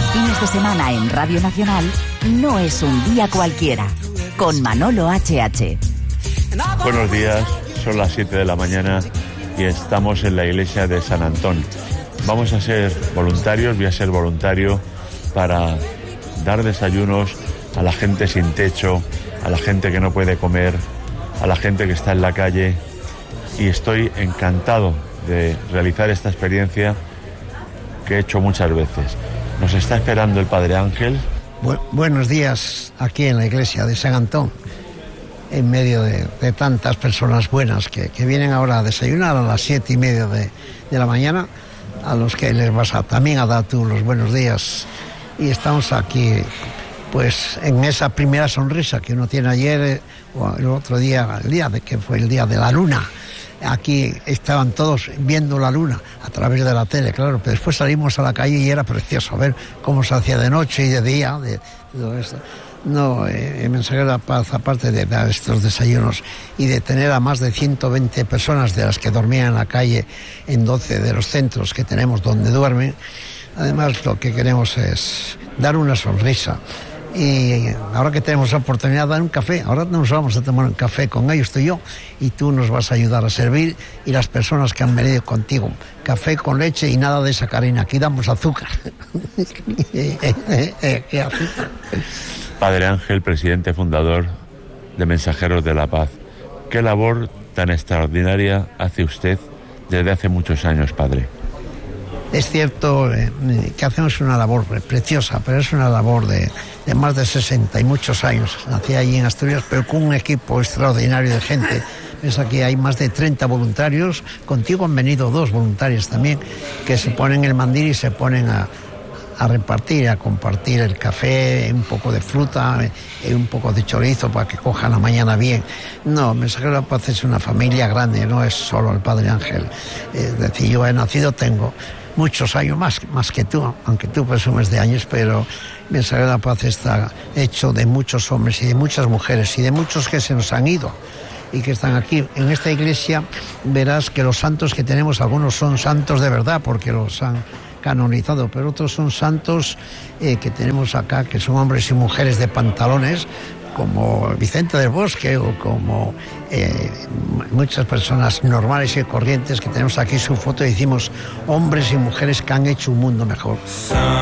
Los fines de semana en Radio Nacional no es un día cualquiera. Con Manolo H.H. Buenos días, son las 7 de la mañana y estamos en la iglesia de San Antón. Vamos a ser voluntarios, voy a ser voluntario para dar desayunos a la gente sin techo, a la gente que no puede comer, a la gente que está en la calle, y estoy encantado de realizar esta experiencia que he hecho muchas veces. Nos está esperando el Padre Ángel. Buenos días aquí en la iglesia de San Antón, en medio de tantas personas buenas que vienen ahora a desayunar a las 7:30 de la mañana, a los que les vas también a dar tú los buenos días. Y estamos aquí pues en esa primera sonrisa que uno tiene ayer o el otro día, que fue el día de la luna. Aquí estaban todos viendo la luna a través de la tele, claro, pero después salimos a la calle y era precioso ver cómo se hacía de noche y de día, de todo esto. No, el Mensajero de la Paz, aparte de dar estos desayunos y de tener a más de 120 personas de las que dormían en la calle en 12 de los centros que tenemos donde duermen, además lo que queremos es dar una sonrisa. Y ahora que tenemos la oportunidad de dar un café, ahora nos vamos a tomar un café con ellos, tú y yo, y tú nos vas a ayudar a servir, y las personas que han venido contigo, café con leche y nada de sacarina, aquí damos azúcar. Padre Ángel, presidente fundador de Mensajeros de la Paz, ¿qué labor tan extraordinaria hace usted desde hace muchos años, padre? Es cierto que hacemos una labor preciosa, pero es una labor de más de 60 y muchos años. Nací allí en Asturias, pero con un equipo extraordinario de gente. Ves, aquí hay más de 30 voluntarios. Contigo han venido 2 voluntarios también, que se ponen el mandil y se ponen a repartir, a compartir el café, un poco de fruta, un poco de chorizo para que cojan la mañana bien. No, Mensajero de la Paz es una familia grande, no es solo el Padre Ángel. Es decir, yo he nacido, tengo muchos años más que tú, aunque tú presumes de años, pero Mensajero de la Paz está hecho de muchos hombres y de muchas mujeres y de muchos que se nos han ido y que están aquí. En esta iglesia verás que los santos que tenemos, algunos son santos de verdad porque los han canonizado, pero otros son santos que tenemos acá, que son hombres y mujeres de pantalones, como Vicente del Bosque o como muchas personas normales y corrientes que tenemos aquí su foto y decimos hombres y mujeres que han hecho un mundo mejor.